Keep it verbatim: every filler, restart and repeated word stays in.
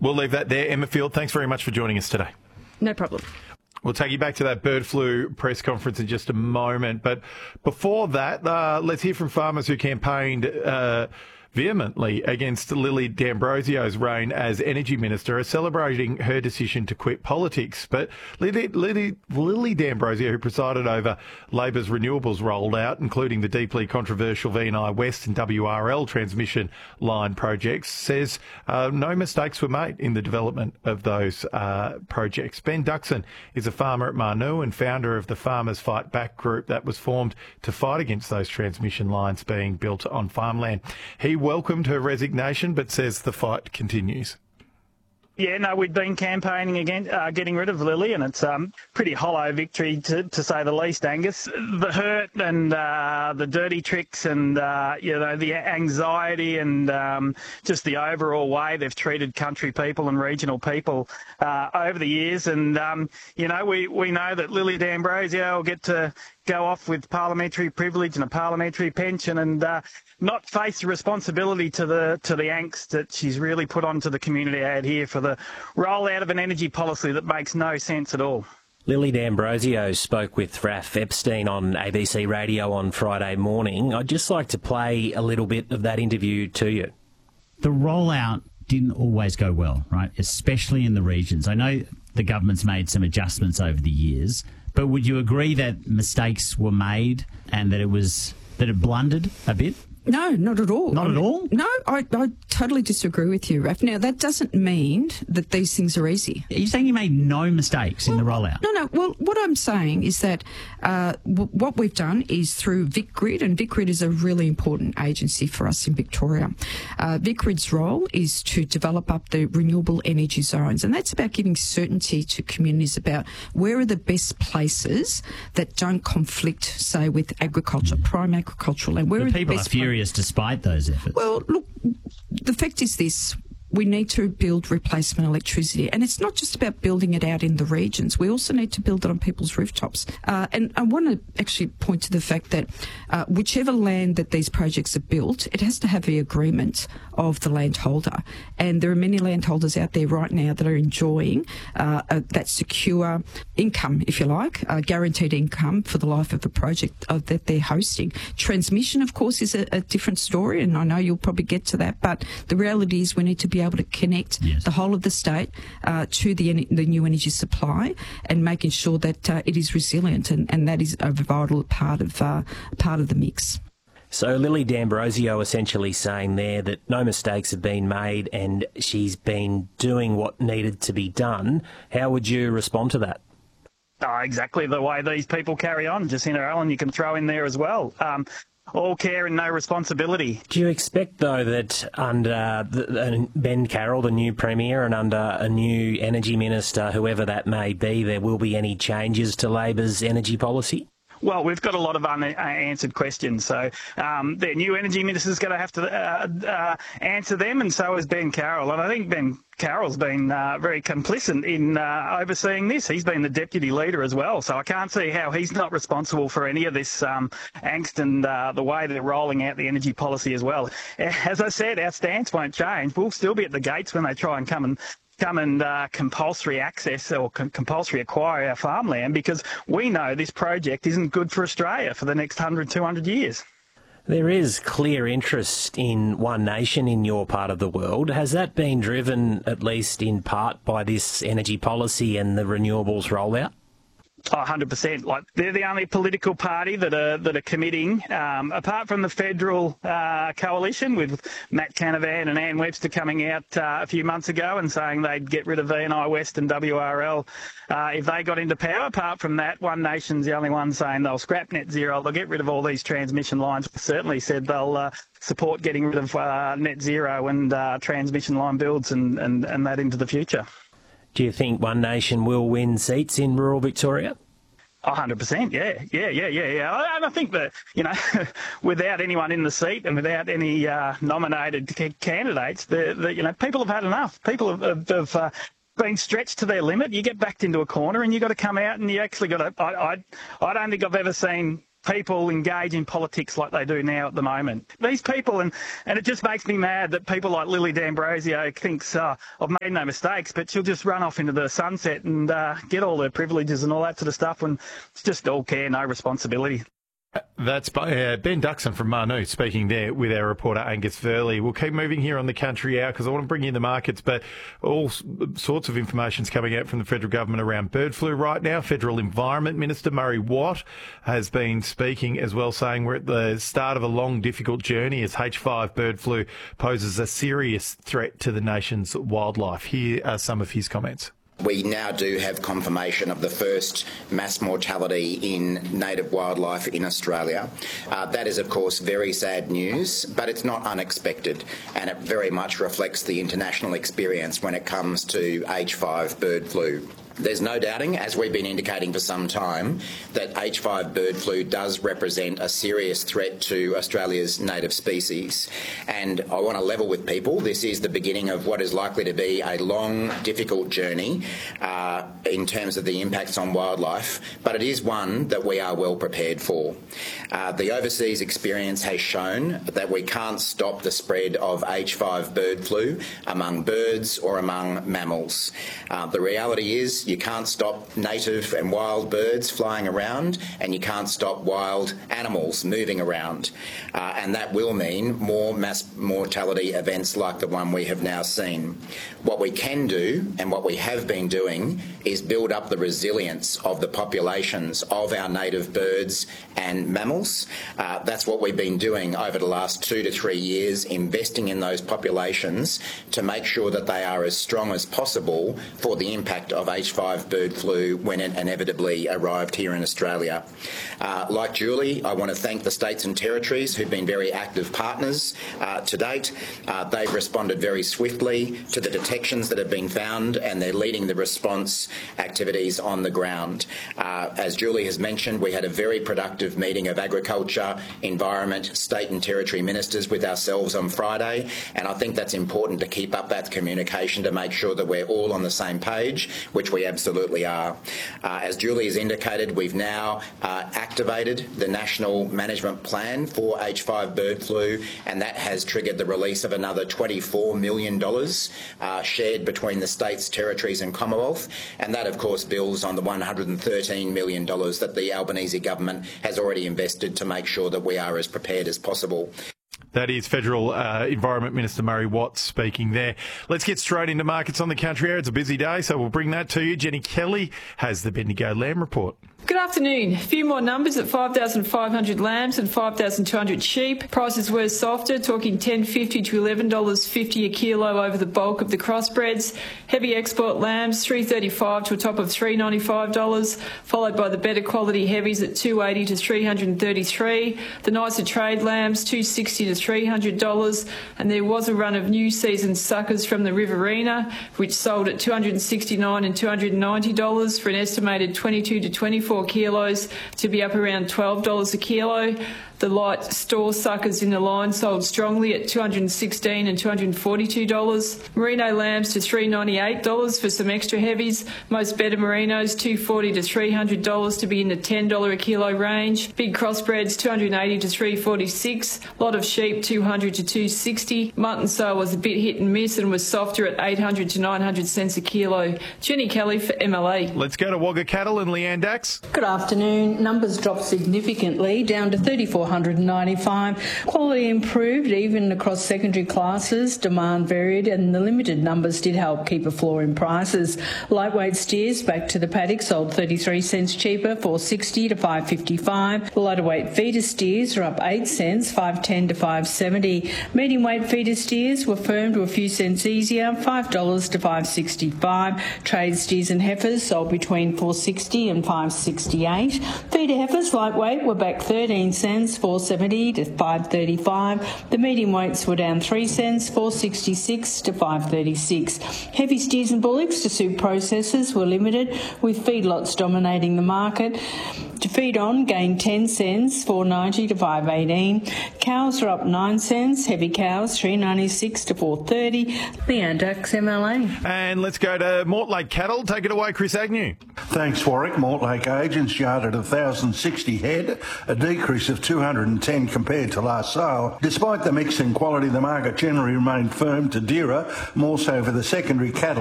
We'll leave that there. Emma Field, thanks very much for joining us today. No problem. We'll take you back to that bird flu press conference in just a moment. But before that, uh, let's hear from farmers who campaigned uh, vehemently against Lily D'Ambrosio's reign as Energy Minister, are celebrating her decision to quit politics. But Lily, Lily, Lily D'Ambrosio, who presided over Labor's renewables rollout, including the deeply controversial V and I West and W R L transmission line projects, says uh, no mistakes were made in the development of those uh, projects. Ben Duxon is a farmer at Marnoo and founder of the Farmers Fight Back group that was formed to fight against those transmission lines being built on farmland. He welcomed her resignation, but says the fight continues. Yeah, no, we've been campaigning against uh, getting rid of Lily, and it's a um, pretty hollow victory, to, to say the least, Angus. The hurt and uh, the dirty tricks and, uh, you know, the anxiety and um, just the overall way they've treated country people and regional people uh, over the years. And, um, you know, we, we know that Lily D'Ambrosio will get to go off with parliamentary privilege and a parliamentary pension and uh, not face the responsibility to the to the angst that she's really put onto the community out here for the rollout of an energy policy that makes no sense at all. Lily D'Ambrosio spoke with Raph Epstein on A B C Radio on Friday morning. I'd just like to play a little bit of that interview to you. The rollout didn't always go well, right, especially in the regions. I know the government's made some adjustments over the years, but would you agree that mistakes were made and that it was that it blundered a bit? No, not at all. Not I at mean, all? No, I, I totally disagree with you, Raph. Now, that doesn't mean that these things are easy. Are you saying you made no mistakes well, in the rollout? No, no. Well, what I'm saying is that uh, w- what we've done is through VicGrid, and VicGrid is a really important agency for us in Victoria. Uh, VicGrid's role is to develop up the renewable energy zones, and that's about giving certainty to communities about where are the best places that don't conflict, say, with agriculture, mm. prime agricultural land. Where but are people the best are furious despite those efforts. Well, look, the fact is this. We need to build replacement electricity. And it's not just about building it out in the regions. We also need to build it on people's rooftops. Uh, and I want to actually point to the fact that uh, whichever land that these projects are built, it has to have the agreement of the landholder. And there are many landholders out there right now that are enjoying uh, uh, that secure income, if you like, uh, guaranteed income for the life of the project uh, that they're hosting. Transmission, of course, is a, a different story, and I know you'll probably get to that. But the reality is we need to be able to connect yes. the whole of the state uh, to the the new energy supply and making sure that uh, it is resilient, and, and that is a vital part of uh, part of the mix. So Lily D'Ambrosio essentially saying there that no mistakes have been made and she's been doing what needed to be done. How would you respond to that? Oh, exactly the way these people carry on. Jacinta Allen, you can throw in there as well. Um, all care and no responsibility. Do you expect, though, that under the, uh, Ben Carroll, the new Premier, and under a new Energy Minister, whoever that may be, there will be any changes to Labor's energy policy? Well, we've got a lot of unanswered questions. So um, their new energy minister is going to have to uh, uh, answer them, and so is Ben Carroll. And I think Ben Carroll's been uh, very complicit in uh, overseeing this. He's been the deputy leader as well. So I can't see how he's not responsible for any of this um, angst and uh, the way they're rolling out the energy policy as well. As I said, our stance won't change. We'll still be at the gates when they try and come and come and uh, compulsory access or com- compulsory acquire our farmland, because we know this project isn't good for Australia for the next one hundred, two hundred years. There is clear interest in One Nation in your part of the world. Has that been driven, at least in part, by this energy policy and the renewables rollout? Oh, one hundred percent. Like, they're the only political party that are that are committing, um, apart from the federal uh, coalition with Matt Canavan and Ann Webster coming out uh, a few months ago and saying they'd get rid of V and I West and W R L uh, if they got into power. Apart from that, One Nation's the only one saying they'll scrap net zero. They'll get rid of all these transmission lines. Certainly said they'll uh, support getting rid of uh, net zero and uh, transmission line builds and, and, and that into the future. Do you think One Nation will win seats in rural Victoria? one hundred percent, yeah, yeah, yeah, yeah, yeah. And I think that, you know, without anyone in the seat and without any uh, nominated c- candidates, the, the, you know, people have had enough. People have, have, have uh, been stretched to their limit. You get backed into a corner and you've got to come out and you actually got to... I, I, I don't think I've ever seen people engage in politics like they do now at the moment. These people, and, and it just makes me mad that people like Lily D'Ambrosio thinks, uh, I've made no mistakes, but she'll just run off into the sunset and uh, get all her privileges and all that sort of stuff when it's just all care, no responsibility. That's by, uh, Ben Duxon from Marnoo speaking there with our reporter Angus Verley. We'll keep moving here on the Country Hour because I want to bring you in the markets, but all sorts of information's coming out from the federal government around bird flu right now. Federal Environment Minister Murray Watt has been speaking as well, saying we're at the start of a long, difficult journey as H five bird flu poses a serious threat to the nation's wildlife. Here are some of his comments. We now do have confirmation of the first mass mortality in native wildlife in Australia. Uh, that is, of course, very sad news, but it's not unexpected, and it very much reflects the international experience when it comes to H five bird flu. There's no doubting, as we've been indicating for some time, that H five bird flu does represent a serious threat to Australia's native species. And I want to level with people, this is the beginning of what is likely to be a long, difficult journey uh, in terms of the impacts on wildlife, but it is one that we are well prepared for. Uh, the overseas experience has shown that we can't stop the spread of H five bird flu among birds or among mammals. Uh, the reality is you can't stop native and wild birds flying around, and you can't stop wild animals moving around. Uh, and that will mean more mass mortality events like the one we have now seen. What we can do, and what we have been doing, is build up the resilience of the populations of our native birds and mammals. Uh, that's what we've been doing over the last two to three years, investing in those populations to make sure that they are as strong as possible for the impact of H five bird flu when it inevitably arrived here in Australia. Uh, like Julie, I want to thank the states and territories who've been very active partners uh, to date. Uh, they've responded very swiftly to the detections that have been found, and they're leading the response activities on the ground. Uh, as Julie has mentioned, we had a very productive meeting of Agriculture, Environment, State and Territory Ministers with ourselves on Friday, and I think that's important to keep up that communication to make sure that we're all on the same page, which we absolutely are. Uh, as Julie has indicated, we've now uh, activated the National Management Plan for H five bird flu, and that has triggered the release of another twenty-four million dollars uh, shared between the states, territories and Commonwealth, and that of course builds on the one hundred thirteen million dollars that the Albanese government has already invested to make sure that we are as prepared as possible. That is Federal uh, Environment Minister Murray Watt speaking there. Let's get straight into markets on the Country Hour. It's a busy day, so we'll bring that to you. Jenny Kelly has the Bendigo Lamb Report. Good afternoon. A few more numbers at five thousand five hundred lambs and five thousand two hundred sheep. Prices were softer, talking ten fifty to eleven dollars fifty a kilo over the bulk of the crossbreds. Heavy export lambs three thirty-five to a top of three ninety-five dollars, followed by the better quality heavies at two eighty to three thirty-three. The nicer trade lambs two sixty to three hundred dollars, and there was a run of new season suckers from the Riverina, which sold at two sixty-nine and two ninety dollars for an estimated twenty-two to twenty-four kilos, to be up around twelve dollars a kilo. The light store suckers in the line sold strongly at two sixteen and two forty-two dollars. Merino lambs to three ninety-eight dollars for some extra heavies. Most better merinos two forty to three hundred dollars, to be in the ten dollars a kilo range. Big crossbreds two eighty to three forty-six. Lot of sheep two hundred to two sixty. Mutton sale was a bit hit and miss and was softer at eight hundred to nine hundred cents a kilo. Jenny Kelly for M L A. Let's go to Wagga Cattle and Leanne Dax. Good afternoon. Numbers dropped significantly, down to thirty-four ninety-five. Quality improved even across secondary classes. Demand varied, and the limited numbers did help keep a floor in prices. Lightweight steers back to the paddock sold thirty-three cents cheaper, four sixty to five fifty-five. The lighter weight feeder steers are up eight cents, five ten to five seventy. Medium weight feeder steers were firmed to a few cents easier, five dollars to five sixty-five. Trade steers and heifers sold between four sixty and five sixty-eight. Feeder heifers lightweight were back thirteen cents, four seventy to five thirty-five. The medium weights were down three cents, four sixty-six to five thirty-six. Heavy steers and bullocks to suit processors were limited, with feedlots dominating the market. To feed on gained ten cents, four ninety to five eighteen. Cows are up nine cents. Heavy cows three ninety-six to four thirty. Leanne Dax, M L A. And let's go to Mortlake Cattle. Take it away, Chris Agnew. Thanks, Warwick. Mortlake agents yarded one thousand sixty head, a decrease of two hundred ten compared to last sale. Despite the mix in quality, the market generally remained firm to dearer, more so for the secondary cattle.